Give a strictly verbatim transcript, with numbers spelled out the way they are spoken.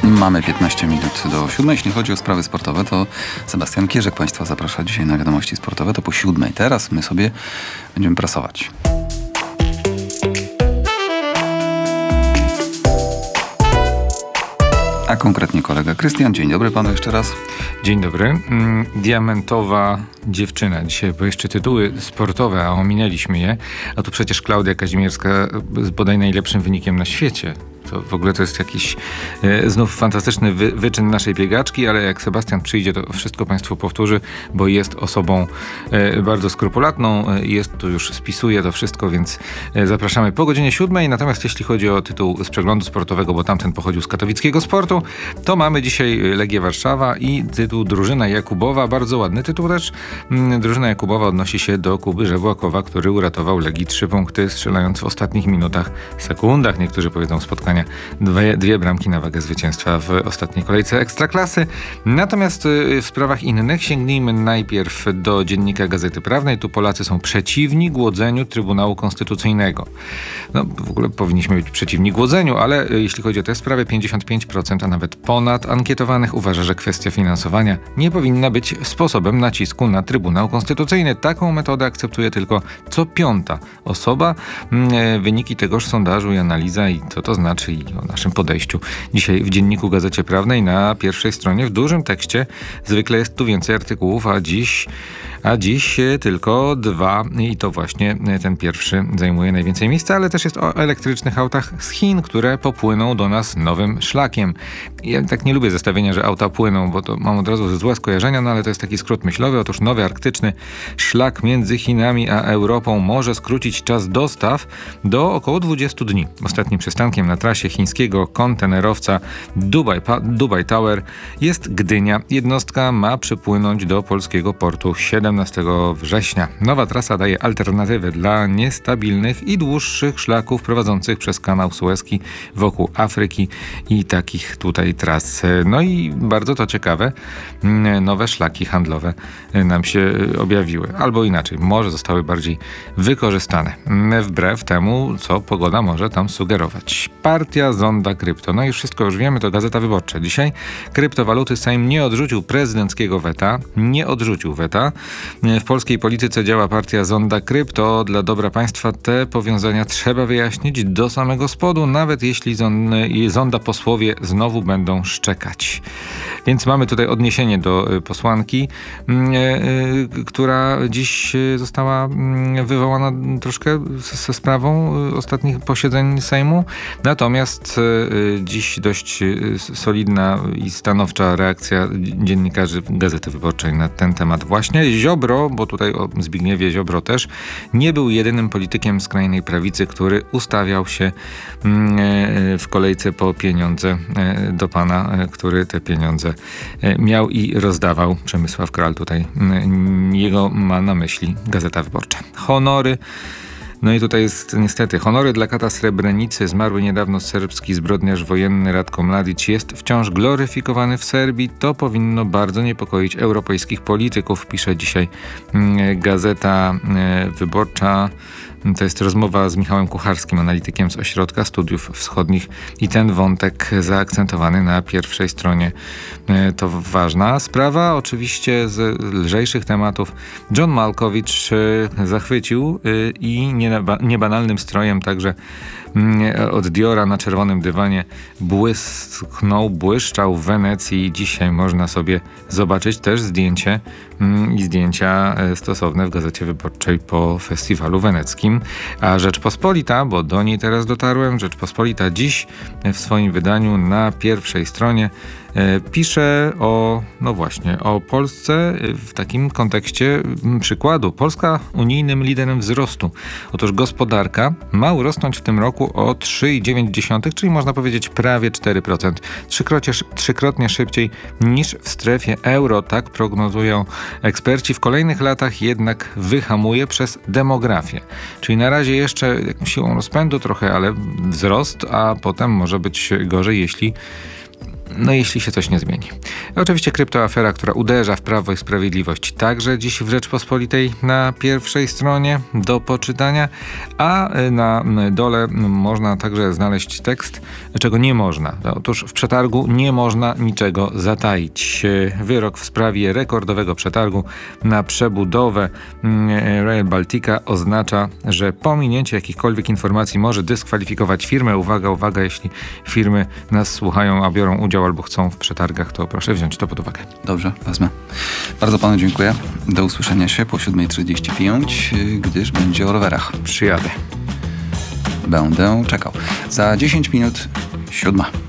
Mamy piętnaście minut do siódmej. Jeśli chodzi o sprawy sportowe, to Sebastian Kierzek Państwa zaprasza dzisiaj na Wiadomości Sportowe. To po siódmej. Teraz my sobie będziemy prasować. A konkretnie kolega Krystian. Dzień dobry panu jeszcze raz. Dzień dobry. Diamentowa dziewczyna. Dzisiaj bo jeszcze tytuły sportowe, a ominęliśmy je. A tu przecież Klaudia Kazimierska z bodaj najlepszym wynikiem na świecie. To w ogóle to jest jakiś e, znów fantastyczny wy, wyczyn naszej biegaczki, ale jak Sebastian przyjdzie, to wszystko Państwu powtórzy, bo jest osobą e, bardzo skrupulatną, e, jest tu już, spisuje to wszystko, więc e, zapraszamy po godzinie siódmej. Natomiast jeśli chodzi o tytuł z przeglądu sportowego, bo tamten pochodził z katowickiego sportu, to mamy dzisiaj Legię Warszawa i tytuł Drużyna Jakubowa. Bardzo ładny tytuł też. Drużyna Jakubowa odnosi się do Kuby Żewłakowa, który uratował Legii trzy punkty, strzelając w ostatnich minutach, sekundach, niektórzy powiedzą spotkania, Dwie, dwie bramki na wagę zwycięstwa w ostatniej kolejce Ekstraklasy. Natomiast w sprawach innych sięgnijmy najpierw do dziennika Gazety Prawnej. Tu Polacy są przeciwni głodzeniu Trybunału Konstytucyjnego. No, w ogóle powinniśmy być przeciwni głodzeniu, ale jeśli chodzi o tę sprawę, pięćdziesiąt pięć procent, a nawet ponad ankietowanych uważa, że kwestia finansowania nie powinna być sposobem nacisku na Trybunał Konstytucyjny. Taką metodę akceptuje tylko co piąta osoba. Wyniki tegoż sondażu i analiza i co to znaczy i o naszym podejściu. Dzisiaj w dzienniku Gazecie Prawnej na pierwszej stronie w dużym tekście zwykle jest tu więcej artykułów, a dziś, a dziś tylko dwa i to właśnie ten pierwszy zajmuje najwięcej miejsca, ale też jest o elektrycznych autach z Chin, które popłyną do nas nowym szlakiem. Ja tak nie lubię zestawienia, że auta płyną, bo to mam od razu złe skojarzenia, no ale to jest taki skrót myślowy. Otóż nowy arktyczny szlak między Chinami a Europą może skrócić czas dostaw do około dwudziestu dni. Ostatnim przystankiem na trasie chińskiego kontenerowca Dubai, Dubai Tower jest Gdynia. Jednostka ma przypłynąć do polskiego portu siedemnastego września. Nowa trasa daje alternatywę dla niestabilnych i dłuższych szlaków prowadzących przez kanał Suezki wokół Afryki i takich tutaj tras. No i bardzo to ciekawe, nowe szlaki handlowe nam się objawiły. Albo inaczej, może zostały bardziej wykorzystane. Wbrew temu, co pogoda może tam sugerować. Partia Zonda Krypto. No i wszystko już wiemy, to Gazeta Wyborcza. Dzisiaj kryptowaluty. Sejm nie odrzucił prezydenckiego weta. Nie odrzucił weta. W polskiej polityce działa partia Zonda Krypto. Dla dobra państwa te powiązania trzeba wyjaśnić do samego spodu, nawet jeśli Zonda posłowie znowu będą szczekać. Więc mamy tutaj odniesienie do posłanki, która dziś została wywołana troszkę ze sprawą ostatnich posiedzeń Sejmu. Natomiast dziś dość solidna i stanowcza reakcja dziennikarzy Gazety Wyborczej na ten temat właśnie. Ziobro, bo tutaj o Zbigniewie Ziobro też, nie był jedynym politykiem skrajnej prawicy, który ustawiał się w kolejce po pieniądze do pana, który te pieniądze miał i rozdawał. Przemysław Kral tutaj jego ma na myśli Gazeta Wyborcza. Honory. No i tutaj jest niestety honory dla kata Srebrenicy. Zmarły niedawno serbski zbrodniarz wojenny Ratko Mladic jest wciąż gloryfikowany w Serbii. To powinno bardzo niepokoić europejskich polityków, pisze dzisiaj Gazeta Wyborcza. To jest rozmowa z Michałem Kucharskim, analitykiem z Ośrodka Studiów Wschodnich i ten wątek zaakcentowany na pierwszej stronie. To ważna sprawa. Oczywiście z lżejszych tematów John Malkowicz zachwycił i niebanalnym strojem także od Diora na czerwonym dywanie błysknął, błyszczał w Wenecji. Dzisiaj można sobie zobaczyć też zdjęcie i zdjęcia stosowne w Gazecie Wyborczej po festiwalu weneckim. A Rzeczpospolita, bo do niej teraz dotarłem, Rzeczpospolita dziś w swoim wydaniu na pierwszej stronie pisze o, no właśnie, o Polsce w takim kontekście przykładu. Polska unijnym liderem wzrostu. Otóż gospodarka ma urosnąć w tym roku o trzy przecinek dziewięć, czyli można powiedzieć prawie cztery procent. Trzykrotnie, trzykrotnie szybciej niż w strefie euro, tak prognozują eksperci. W kolejnych latach jednak wyhamuje przez demografię. Czyli na razie jeszcze siłą rozpędu trochę, ale wzrost, a potem może być gorzej, jeśli No jeśli się coś nie zmieni. Oczywiście kryptoafera, która uderza w Prawo i Sprawiedliwość, także dziś w Rzeczpospolitej na pierwszej stronie do poczytania, a na dole można także znaleźć tekst, czego nie można. Otóż w przetargu nie można niczego zataić. Wyrok w sprawie rekordowego przetargu na przebudowę Rail Baltica oznacza, że pominięcie jakichkolwiek informacji może dyskwalifikować firmę. Uwaga, uwaga, jeśli firmy nas słuchają, a biorą udział albo chcą w przetargach, to proszę wziąć to pod uwagę. Dobrze, wezmę. Bardzo panu dziękuję. Do usłyszenia się po siódma trzydzieści pięć, gdyż będzie o rowerach. Przyjadę. Będę czekał. Za dziesięć minut siódma.